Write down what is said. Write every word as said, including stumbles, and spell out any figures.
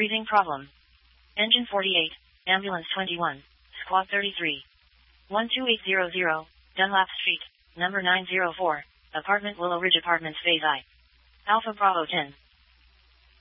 Breathing problem. Engine forty-eight, Ambulance twenty-one, Squad thirty-three. one two eight zero zero, Dunlap Street, number nine oh four, Apartment Willow Ridge Apartments Phase I. Alpha Bravo ten.